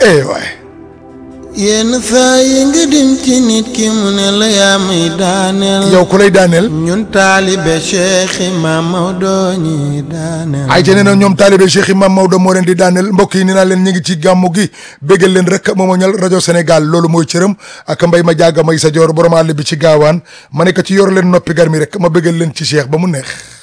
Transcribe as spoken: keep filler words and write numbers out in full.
eh waay yenn saa yi nga dem ci nit ki mu ne la yaa may daaneel. yow ku lay daaneel. ñun taalibe Cheikh Imam Maodo ñi daaneel. ay te nee na ñoom taalibe Cheikh Imam Maodo moo leen di daaneel mbokk yi nee naa leen ñu ngi ci gàmmu gi béggal leen rek moomoñal rajo Sénégal loolu mooy cëram ak mbay ma jaaga may sa joor borom àll bi ci gaawaan ma nekk ci yor leen noppi gar mi rek ma béggal leen ci Cheikh ba mu neex.